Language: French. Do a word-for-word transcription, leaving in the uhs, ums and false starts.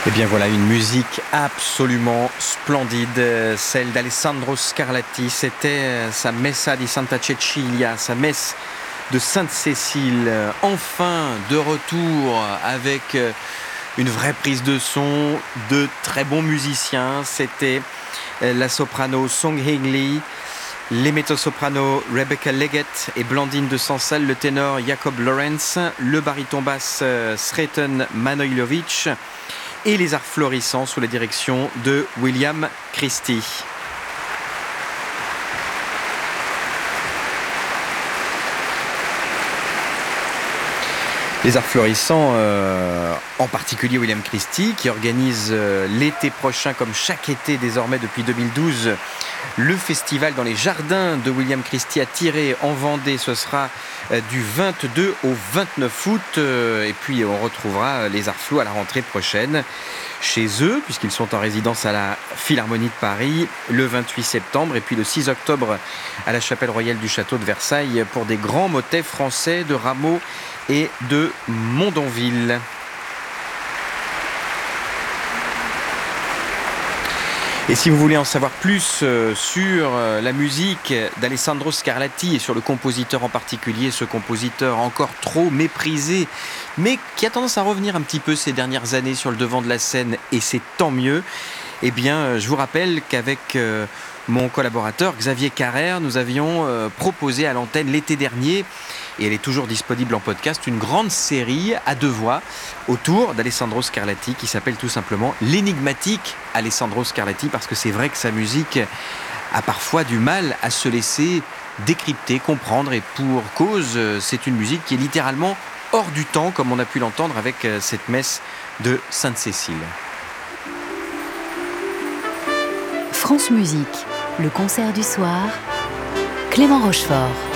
Et bien voilà, une musique absolument splendide, celle d'Alessandro Scarlatti. C'était sa Messa di Santa Cecilia, sa messe de Sainte-Cécile. Enfin de retour avec une vraie prise de son, de très bons musiciens. C'était la soprano Song Hing Lee, les mezzo-sopranos Rebecca Leggett et Blandine de Sansal, le ténor Jacob Lawrence, le baryton basse Sreten Manojlovic et les arts florissants sous la direction de William Christie. Les arts florissants, euh, en particulier William Christie, qui organise euh, l'été prochain, comme chaque été désormais depuis deux mille douze, le festival dans les jardins de William Christie à Tiré en Vendée. Ce sera euh, du vingt-deux au vingt-neuf août. Euh, et puis on retrouvera les arts flo à la rentrée prochaine chez eux, puisqu'ils sont en résidence à la Philharmonie de Paris le vingt-huit septembre et puis le six octobre à la chapelle royale du château de Versailles pour des grands motets français de Rameau et de Mondonville. Et si vous voulez en savoir plus euh, sur euh, la musique d'Alessandro Scarlatti et sur le compositeur en particulier, ce compositeur encore trop méprisé, mais qui a tendance à revenir un petit peu ces dernières années sur le devant de la scène, et c'est tant mieux, eh bien, euh, je vous rappelle qu'avec euh, mon collaborateur Xavier Carrère, nous avions euh, proposé à l'antenne l'été dernier, et elle est toujours disponible en podcast, une grande série à deux voix autour d'Alessandro Scarlatti qui s'appelle tout simplement l'énigmatique Alessandro Scarlatti, parce que c'est vrai que sa musique a parfois du mal à se laisser décrypter, comprendre, et pour cause, c'est une musique qui est littéralement hors du temps, comme on a pu l'entendre avec cette messe de Sainte-Cécile. France Musique, le concert du soir, Clément Rochefort.